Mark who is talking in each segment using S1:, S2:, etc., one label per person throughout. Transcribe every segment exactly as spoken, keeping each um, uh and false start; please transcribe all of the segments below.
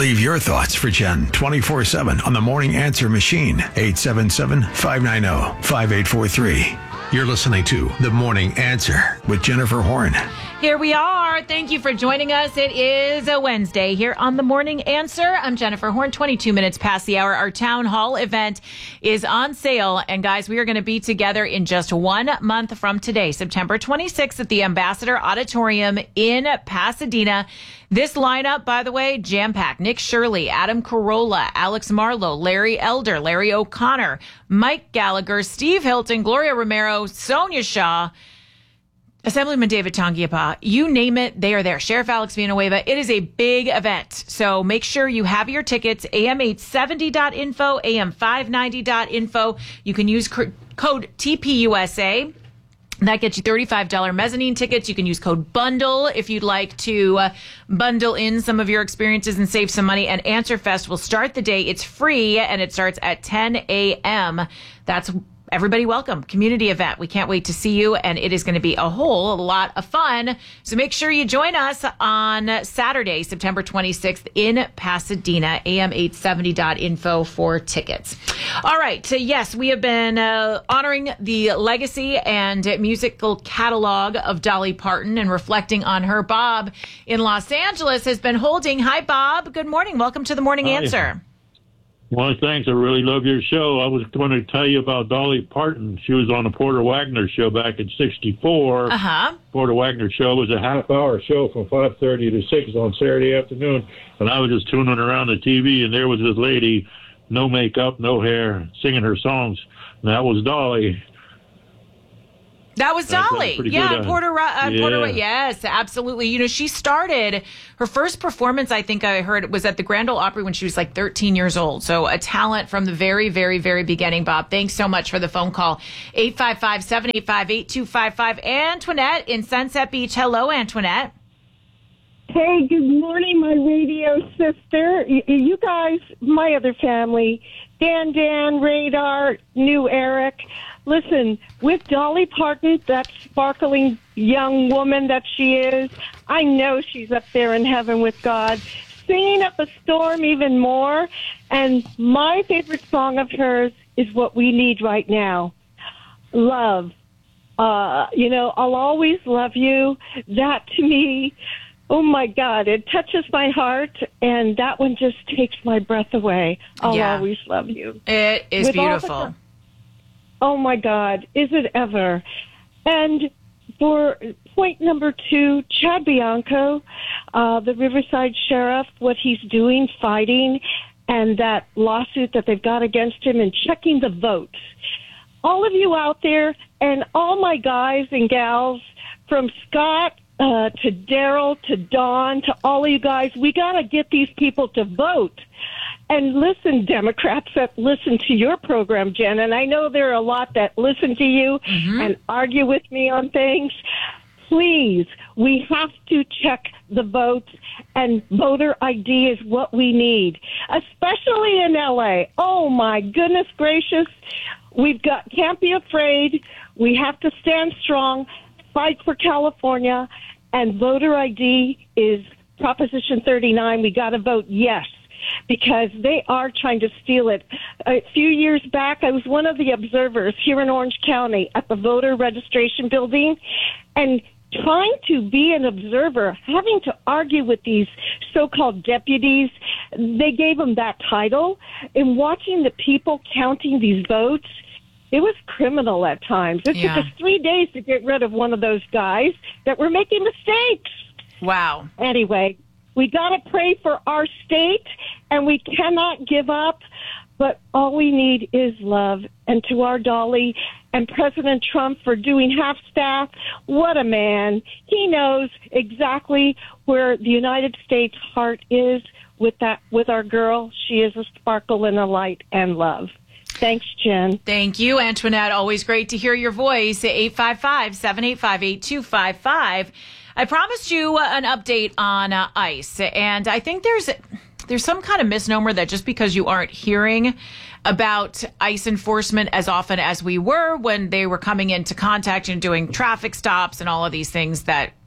S1: Leave your thoughts for Jen twenty-four seven on the Morning Answer machine, eight seven seven, five nine zero, five eight four three. You're listening to The Morning Answer with Jennifer Horn.
S2: Here we are. Thank you for joining us. It is a Wednesday here on The Morning Answer. I'm Jennifer Horn, twenty-two minutes past the hour. Our town hall event is on sale. And guys, we are going to be together in just one month from today, September twenty-sixth at the Ambassador Auditorium in Pasadena. This lineup, by the way, jam-packed. Nick Shirley, Adam Carolla, Alex Marlowe, Larry Elder, Larry O'Connor, Mike Gallagher, Steve Hilton, Gloria Romero, Sonia Shaw, Assemblyman David Tangiapa, you name it, they are there. Sheriff Alex Villanueva. It is a big event. So make sure you have your tickets, A M eight seventy dot info, A M five ninety dot info. You can use c- code T P U S A. That gets you thirty-five dollars mezzanine tickets. You can use code BUNDLE if you'd like to uh, bundle in some of your experiences and save some money. And Answer Fest will start the day. It's free, and it starts at ten a.m. That's everybody welcome. Community event. We can't wait to see you, and it is going to be a whole lot of fun. So make sure you join us on Saturday, September twenty-sixth in Pasadena, A M eight seventy dot info for tickets. All right. So yes, we have been uh, honoring the legacy and musical catalog of Dolly Parton and reflecting on her. Bob in Los Angeles has been holding. Hi, Bob. Good morning. Welcome to the Morning
S3: Hi.
S2: Answer.
S3: Well, thanks. I really love your show. I was going to tell you about Dolly Parton. She was on the Porter Wagner show back in sixty-four.
S2: Uh-huh.
S3: Porter Wagner show was a half-hour show from five thirty to six on Saturday afternoon. And I was just tuning around the T V, and there was this lady, no makeup, no hair, singing her songs. And that was Dolly.
S2: That was Dolly.
S3: That
S2: yeah,
S3: good, uh,
S2: Porter, uh,
S3: yeah.
S2: Porter. Yes, absolutely. You know, she started her first performance, I think I heard, was at the Grand Ole Opry when she was like thirteen years old. So a talent from the very, very, very beginning, Bob. Thanks so much for the phone call. eight five five, seven eight five, eight two five five. Antoinette in Sunset Beach. Hello, Antoinette.
S4: Hey, good morning, my radio sister. Y- You guys, my other family, Dan, Dan, Radar, New Eric. Listen, with Dolly Parton, that sparkling young woman that she is, I know she's up there in heaven with God, singing up a storm even more. And my favorite song of hers is What We Need Right Now. Love. Uh, you know, I'll always love you. That to me, oh my God, it touches my heart, and that one just takes my breath away. I'll
S2: Yeah.
S4: always love you.
S2: It is
S4: With all the-
S2: beautiful.
S4: Oh, my God, is it ever? And for point number two, Chad Bianco, uh, the Riverside Sheriff, what he's doing, fighting, and that lawsuit that they've got against him and checking the votes. All of you out there and all my guys and gals, from Scott uh, to Daryl to Dawn to all of you guys, we got to get these people to vote. And listen, Democrats that listen to your program, Jen, and I know there are a lot that listen to you mm-hmm. and argue with me on things. Please, we have to check the votes, and voter I D is what we need, especially in L A. Oh, my goodness gracious. We've got, can't be afraid. We have to stand strong, fight for California, and voter I D is Proposition thirty-nine. We got to vote yes, because they are trying to steal it. A few years back, I was one of the observers here in Orange County at the voter registration building, and trying to be an observer, having to argue with these so-called deputies. They gave them that title. And watching the people counting these votes, it was criminal at times. It
S2: Yeah.
S4: took us three days to get rid of one of those guys that were making mistakes.
S2: Wow.
S4: Anyway, we got to pray for our state, and we cannot give up, but all we need is love. And to our Dolly and President Trump for doing half-staff, what a man. He knows exactly where the United States heart is with that, with our girl. She is a sparkle and a light and love. Thanks, Jen.
S2: Thank you, Antoinette. Always great to hear your voice. eight five five, seven eight five, eight two five five. I promised you an update on uh, ICE, and I think there's there's some kind of misnomer that just because you aren't hearing about ICE enforcement as often as we were when they were coming into contact and doing traffic stops and all of these things, that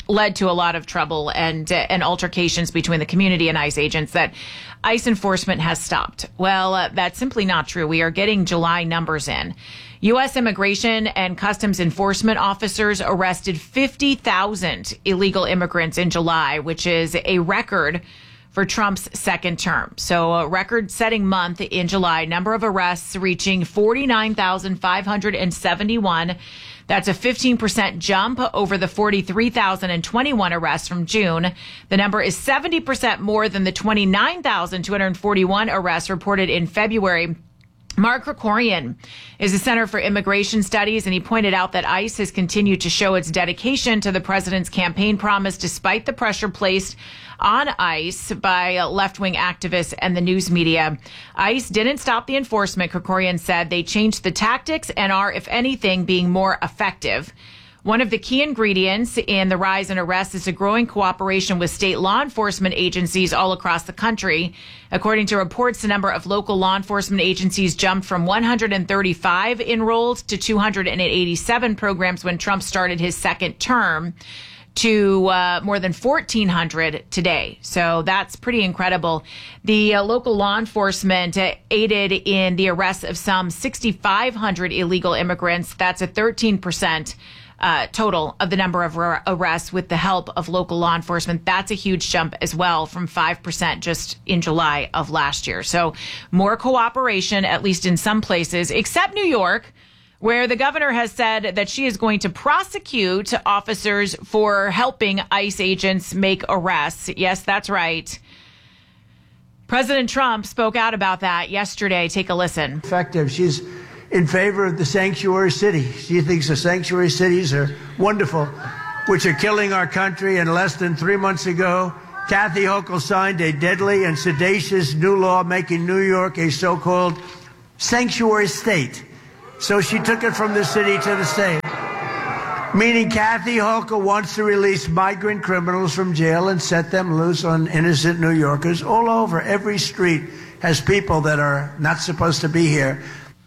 S2: led to a lot of trouble and uh, and altercations between the community and ICE agents that ICE enforcement has stopped. Well, uh, that's simply not true. We are getting July numbers in. U S Immigration and Customs Enforcement officers arrested fifty thousand illegal immigrants in July, which is a record for Trump's second term. So a record-setting month in July, number of arrests reaching forty-nine thousand five hundred seventy-one. That's a fifteen percent jump over the forty-three thousand twenty-one arrests from June. The number is seventy percent more than the twenty-nine thousand two hundred forty-one arrests reported in February. Mark Krikorian is the Center for Immigration Studies, and he pointed out that ICE has continued to show its dedication to the president's campaign promise despite the pressure placed on ICE by left-wing activists and the news media. ICE didn't stop the enforcement, Krikorian said. They changed the tactics and are, if anything, being more effective. One of the key ingredients in the rise in arrests is a growing cooperation with state law enforcement agencies all across the country. According to reports, the number of local law enforcement agencies jumped from one hundred thirty-five enrolled to two hundred eighty-seven programs when Trump started his second term, to uh, more than fourteen hundred today. So that's pretty incredible. The uh, local law enforcement uh, aided in the arrest of some six thousand five hundred illegal immigrants. That's a thirteen percent uh, total of the number of ar- arrests with the help of local law enforcement. That's a huge jump as well from five percent just in July of last year. So more cooperation, at least in some places, except New York, where the governor has said that she is going to prosecute officers for helping ICE agents make arrests. Yes, that's right. President Trump spoke out about that yesterday. Take a listen.
S5: Effective. She's in favor of the sanctuary city. She thinks the sanctuary cities are wonderful, which are killing our country. And less than three months ago, Kathy Hochul signed a deadly and sedacious new law making New York a so-called sanctuary state. So she took it from the city to the state, meaning Kathy Hochul wants to release migrant criminals from jail and set them loose on innocent New Yorkers all over. Every street has people that are not supposed to be here.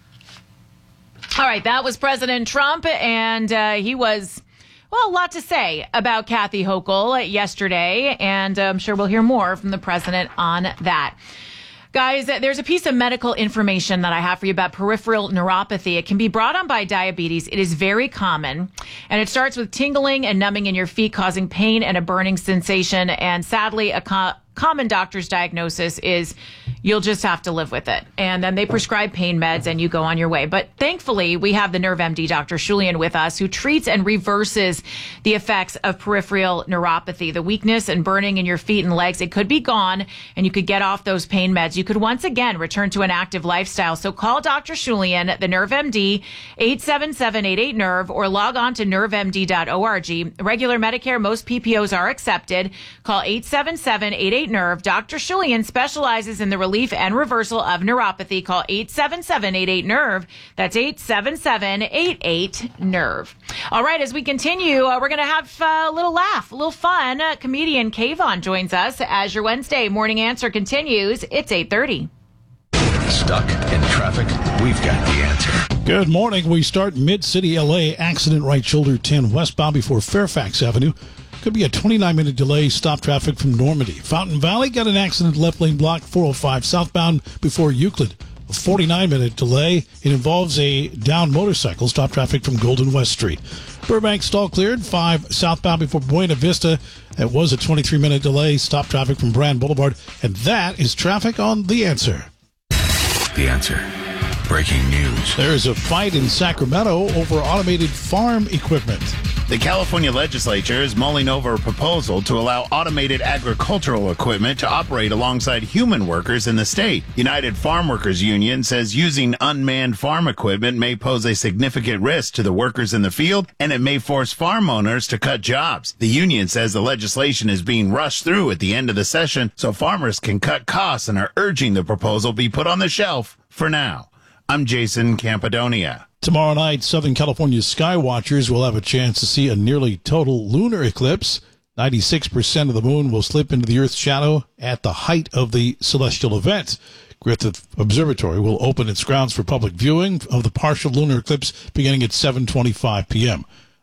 S2: All right, that was President Trump, and uh, he was, well, a lot to say about Kathy Hochul yesterday, and I'm sure we'll hear more from the president on that. Guys, there's a piece of medical information that I have for you about peripheral neuropathy. It can be brought on by diabetes. It is very common, and it starts with tingling and numbing in your feet, causing pain and a burning sensation. And sadly, a co- common doctor's diagnosis is you'll just have to live with it. And then they prescribe pain meds and you go on your way. But thankfully, we have the Nerve M D, Doctor Shulian, with us, who treats and reverses the effects of peripheral neuropathy, the weakness and burning in your feet and legs. It could be gone and you could get off those pain meds. You could once again return to an active lifestyle. So call Doctor Shulian, the Nerve M D, eight seven seven, eight eight, nerve, or log on to nerve m d dot org. Regular Medicare, most P P Os are accepted. Call eight seven seven, eight eight, nerve. Doctor Shulian specializes in the relief and reversal of neuropathy. Call eight seven seven, eight eight, nerve. That's eight seven seven, eight eight, nerve. All right, as we continue, uh, we're going to have uh, a little laugh, a little fun. Uh, comedian Kayvon joins us as your Wednesday morning answer continues. It's eight thirty.
S1: Stuck in traffic? We've got the answer.
S6: Good morning. We start mid-city L A. Accident right shoulder ten westbound before Fairfax Avenue. Could be a twenty-nine minute delay. Stop traffic from Normandy. Fountain Valley got an accident left lane block four oh five southbound before Euclid. A forty-nine minute delay. It involves a downed motorcycle. Stop traffic from Golden West Street. Burbank stall cleared. five southbound before Buena Vista. That was a twenty-three minute delay. Stop traffic from Brand Boulevard. And that is traffic on The Answer.
S1: The Answer. Breaking news.
S6: There is a fight in Sacramento over automated farm equipment.
S7: The California legislature is mulling over a proposal to allow automated agricultural equipment to operate alongside human workers in the state. United Farm Workers Union says using unmanned farm equipment may pose a significant risk to the workers in the field, and it may force farm owners to cut jobs. The union says the legislation is being rushed through at the end of the session so farmers can cut costs and are urging the proposal be put on the shelf for now. I'm Jason Campadonia.
S6: Tomorrow night, Southern California sky watchers will have a chance to see a nearly total lunar eclipse. ninety-six percent of the moon will slip into the Earth's shadow at the height of the celestial event. Griffith Observatory will open its grounds for public viewing of the partial lunar eclipse beginning at seven twenty-five p.m.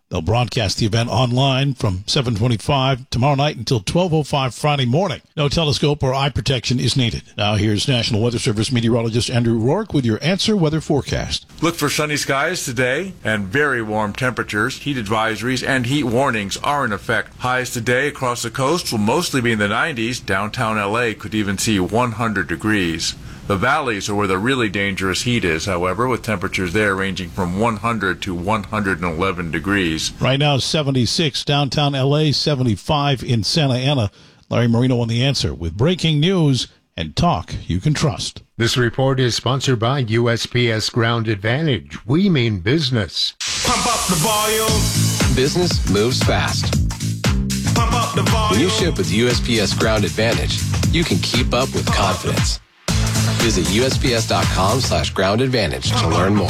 S6: They'll broadcast the event online from seven twenty-five tomorrow night until twelve oh five Friday morning. No telescope or eye protection is needed. Now here's National Weather Service meteorologist Andrew Rourke with your Answer Weather forecast.
S8: Look for sunny skies today and very warm temperatures. Heat advisories and heat warnings are in effect. Highs today across the coast will mostly be in the nineties. Downtown L A could even see one hundred degrees. The valleys are where the really dangerous heat is, however, with temperatures there ranging from one hundred to one hundred eleven degrees.
S6: Right now, seventy-six downtown L A, seventy-five in Santa Ana. Larry Marino on The Answer with breaking news and talk you can trust.
S9: This report is sponsored by U S P S Ground Advantage. We mean business.
S10: Pump up the volume.
S11: Business moves fast.
S10: Pump up the volume.
S11: When you ship with U S P S Ground Advantage, you can keep up with confidence. Visit U S P S dot com slash ground advantage to learn more.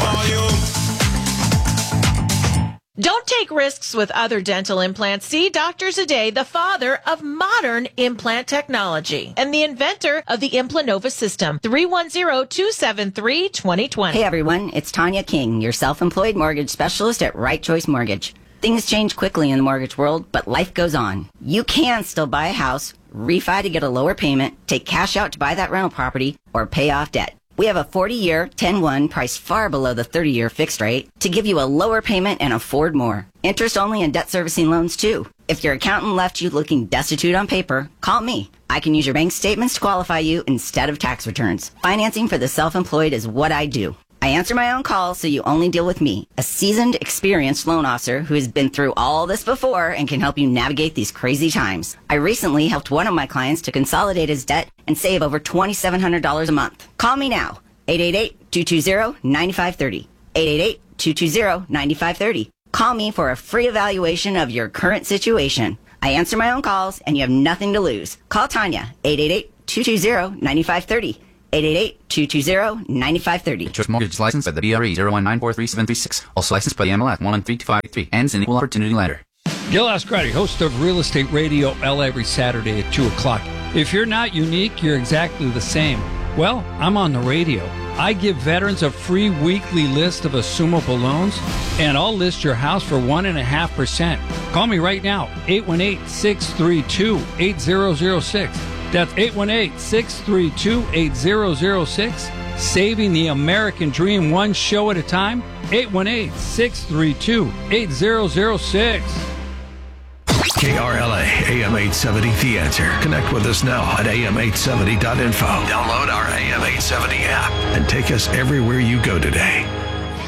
S2: Don't take risks with other dental implants. See Doctor Zade, the father of modern implant technology and the inventor of the Implanova system. three one zero, two seven three, two zero two zero.
S12: Hey everyone, it's Tanya King, your self-employed mortgage specialist at Right Choice Mortgage. Things change quickly in the mortgage world, but life goes on. You can still buy a house, refi to get a lower payment, take cash out to buy that rental property, or pay off debt. We have a forty-year, ten one priced far below the thirty-year fixed rate to give you a lower payment and afford more. Interest only and debt servicing loans too. If your accountant left you looking destitute on paper, call me. I can use your bank statements to qualify you instead of tax returns. Financing for the self-employed is what I do. I answer my own calls, so you only deal with me, a seasoned, experienced loan officer who has been through all this before and can help you navigate these crazy times. I recently helped one of my clients to consolidate his debt and save over two thousand seven hundred dollars a month. Call me now, eight eight eight, two two zero, nine five three zero, eight eight eight, two two zero, nine five three zero. Call me for a free evaluation of your current situation. I answer my own calls, and you have nothing to lose. Call Tanya, eight eight eight, two two zero, nine five three zero. eight eight eight, two two zero, nine five three zero.
S13: Choice Mortgage licensed by the B R E zero one nine four three seven three six. Also licensed by the M L S one one three two five three. Ends in equal opportunity lender.
S14: Gil Ascardi, host of Real Estate Radio L A every Saturday at two o'clock. If you're not unique, you're exactly the same. Well, I'm on the radio. I give veterans a free weekly list of assumable loans, and I'll list your house for one point five percent. Call me right now, eight one eight, six three two, eight zero zero six. That's eight one eight, six three two, eight zero zero six. Saving the American dream one show at a time. eight one eight, six three two, eight zero zero six.
S1: K R L A, A M eight seventy, The Answer. Connect with us now at A M eight seventy dot info. Download our A M eight seventy app and take us everywhere you go today.